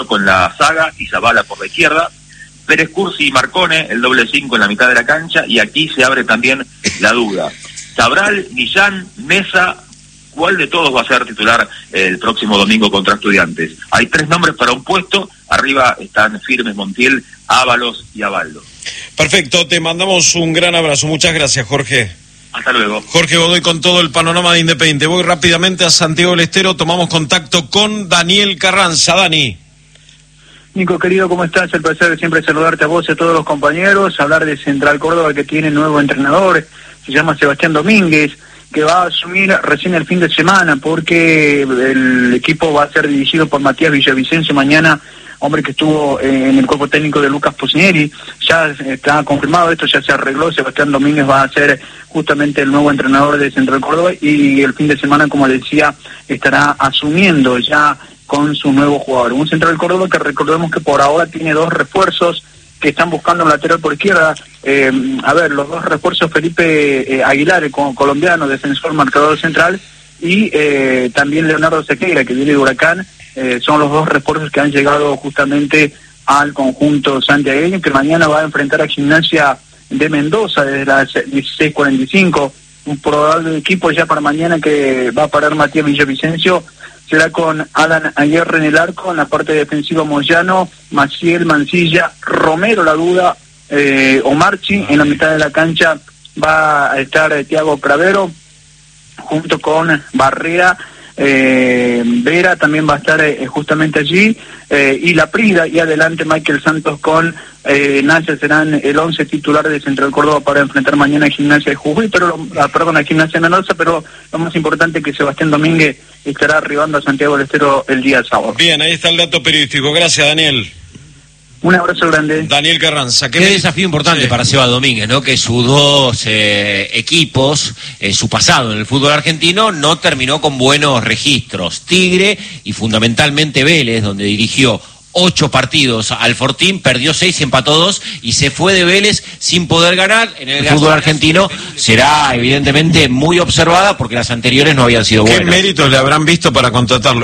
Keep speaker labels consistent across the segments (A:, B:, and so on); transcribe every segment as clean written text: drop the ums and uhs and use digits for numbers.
A: con la Saga y Zavala por la izquierda, Pérez Cursi y Marcone, el doble 5 en la mitad de la cancha, y aquí se abre también la duda. Cabral, Millán, Mesa, ¿cuál de todos va a ser titular el próximo domingo contra Estudiantes? Hay 3 nombres para un puesto, arriba están firmes Montiel, Ábalos y Abaldo.
B: Perfecto, te mandamos un gran abrazo, muchas gracias, Jorge.
A: Hasta luego.
B: Jorge Godoy con todo el panorama de Independiente. Voy rápidamente a Santiago del Estero, tomamos contacto con Daniel Carranza. Dani.
C: Nico, querido, ¿cómo estás? El placer de siempre saludarte a vos y a todos los compañeros, hablar de Central Córdoba, que tiene nuevo entrenador, se llama Sebastián Domínguez, que va a asumir recién el fin de semana, porque el equipo va a ser dirigido por Matías Villavicencio mañana, hombre que estuvo en el cuerpo técnico de Lucas Pusineri. Ya está confirmado esto, ya se arregló. Sebastián Domínguez va a ser justamente el nuevo entrenador de Central Córdoba, y el fin de semana, como decía, estará asumiendo ya con su nuevo jugador. Un Central Córdoba que recordemos que por ahora tiene 2 refuerzos que están buscando un lateral por izquierda. Los 2 refuerzos, Felipe Aguilar, el colombiano, defensor, marcador central, y también Leonardo Sequeira, que viene de Huracán. Son los 2 refuerzos que han llegado justamente al conjunto santiagueño, que mañana va a enfrentar a Gimnasia de Mendoza desde las 16:45. Un probable equipo ya para mañana que va a parar Matías Villavicencio será con Alan Aguirre en el arco, en la parte defensiva Moyano, Maciel, Mancilla, Romero la duda, Omarchi. En la mitad de la cancha va a estar Thiago Cravero junto con Barrea, Vera también va a estar justamente allí, y La Prida, y adelante Michael Santos con Nacia. Serán el 11 titular de Central Córdoba para enfrentar mañana a Gimnasia de Jujuy, a Gimnasia de Mendoza, pero lo más importante es que Sebastián Domínguez estará arribando a Santiago del Estero el día sábado.
B: Bien, ahí está el dato periodístico. Gracias, Daniel.
C: Un abrazo grande.
B: Daniel Carranza.
D: Qué desafío importante para Seba Domínguez, ¿no? Que sus 2 equipos, su pasado en el fútbol argentino, no terminó con buenos registros. Tigre y fundamentalmente Vélez, donde dirigió 8 partidos al Fortín, perdió 6 y empató 2, y se fue de Vélez sin poder ganar. En el fútbol argentino será evidentemente muy observada porque las anteriores no habían sido buenas.
B: ¿Qué méritos le habrán visto para contratarlo?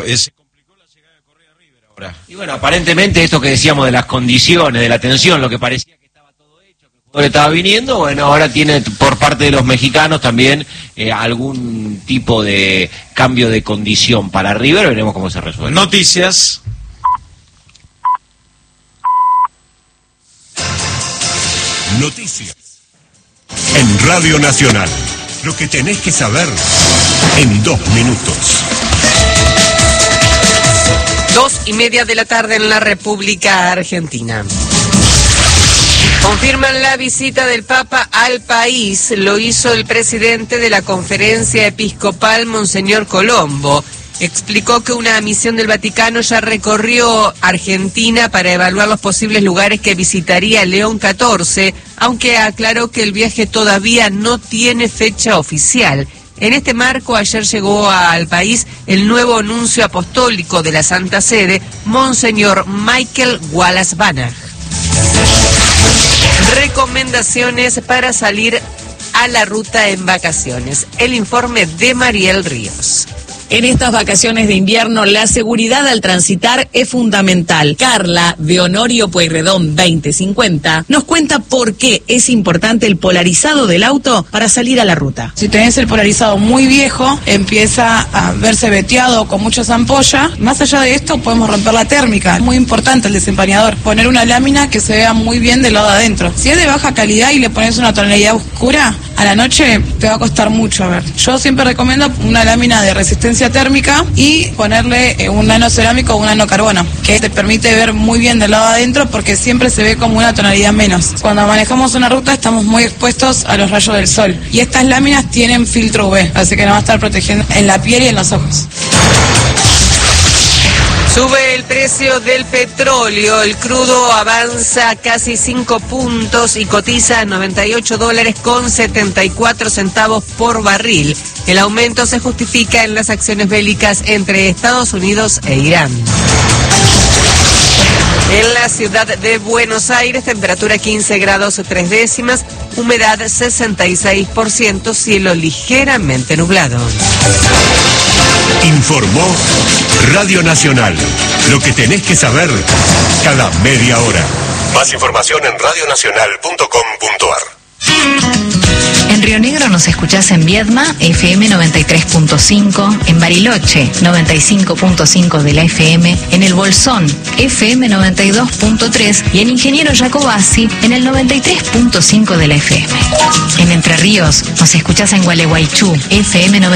D: Y bueno, aparentemente esto que decíamos de las condiciones, de la tensión, lo que parecía que estaba todo hecho, que el jugador estaba viniendo, bueno, ahora tiene por parte de los mexicanos también algún tipo de cambio de condición para River. Veremos cómo se resuelve.
B: Noticias.
E: Noticias en Radio Nacional. Lo que tenés que saber en 2 minutos.
F: 2:30 de la tarde en la República Argentina. Confirman la visita del Papa al país. Lo hizo el presidente de la Conferencia Episcopal, Monseñor Colombo. Explicó que una misión del Vaticano ya recorrió Argentina para evaluar los posibles lugares que visitaría León XIV, aunque aclaró que el viaje todavía no tiene fecha oficial. En este marco, ayer llegó al país el nuevo nuncio apostólico de la Santa Sede, Monseñor Michael Wallace Banach. Recomendaciones para salir a la ruta en vacaciones. El informe de Mariel Ríos.
G: En estas vacaciones de invierno, la seguridad al transitar es fundamental. Carla, de Honorio Pueyrredón 2050, nos cuenta por qué es importante el polarizado del auto para salir a la ruta.
H: Si tenés el polarizado muy viejo, empieza a verse veteado con muchas ampollas. Más allá de esto, podemos romper la térmica. Es muy importante el desempañador. Poner una lámina que se vea muy bien del lado de adentro. Si es de baja calidad y le pones una tonalidad oscura, a la noche te va a costar mucho. A ver, yo siempre recomiendo una lámina de resistencia térmica y ponerle un nanocerámico o un nanocarbono, que te permite ver muy bien del lado adentro porque siempre se ve como una tonalidad menos. Cuando manejamos una ruta estamos muy expuestos a los rayos del sol y estas láminas tienen filtro UV, así que nos va a estar protegiendo en la piel y en los ojos.
F: Sube el precio del petróleo, el crudo avanza casi 5 puntos y cotiza a $98.74 por barril. El aumento se justifica en las acciones bélicas entre Estados Unidos e Irán. En la ciudad de Buenos Aires, temperatura 15 grados 3 décimas, humedad 66%, cielo ligeramente nublado.
E: Informó Radio Nacional. Lo que tenés que saber cada media hora. Más información en radionacional.com.ar.
I: En Río Negro nos escuchás en Viedma, FM 93.5, en Bariloche, 95.5 de la FM, en El Bolsón, FM 92.3 y en Ingeniero Jacobasi, en el 93.5 de la FM. En Entre Ríos nos escuchás en Gualeguaychú, FM 90.